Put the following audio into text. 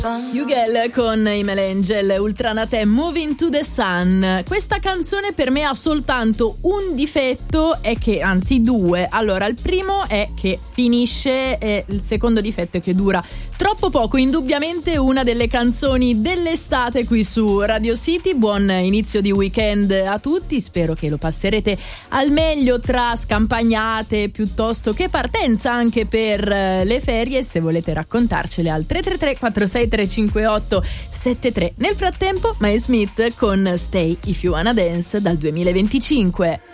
Hugel con i Melangel, Ultranate, Moving to the Sun. Questa canzone per me ha soltanto un difetto, è che, anzi due. Allora, il primo è che finisce, e il secondo difetto è che dura troppo poco. Indubbiamente una delle canzoni dell'estate qui su Radio City. Buon inizio di weekend a tutti, spero che lo passerete al meglio tra scampagnate piuttosto che partenza anche per le ferie. Se volete raccontarcele al 333 463 58 73. Nel frattempo Mae Smith con Stay If You Wanna Dance dal 2025.